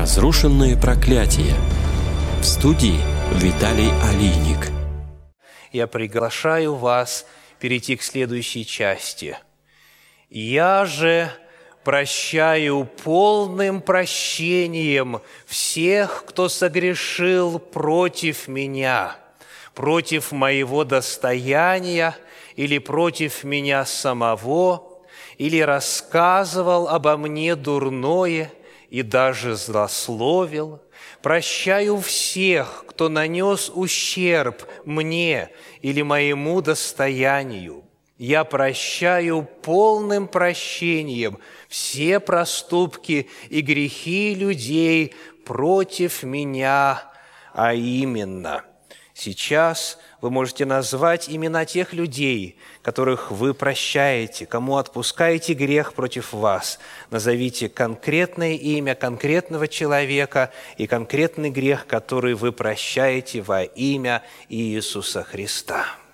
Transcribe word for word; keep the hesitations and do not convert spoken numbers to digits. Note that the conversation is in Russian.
Разрушенные проклятия. В студии Виталий Алийник. Я приглашаю вас перейти к следующей части. «Я же прощаю полным прощением всех, кто согрешил против меня, против моего достояния или против меня самого, или рассказывал обо мне дурное и даже злословил. Прощаю всех, кто нанес ущерб мне или моему достоянию. Я прощаю полным прощением все проступки и грехи людей против меня, а именно». Сейчас вы можете назвать имена тех людей, которых вы прощаете, кому отпускаете грех против вас. Назовите конкретное имя конкретного человека и конкретный грех, который вы прощаете во имя Иисуса Христа.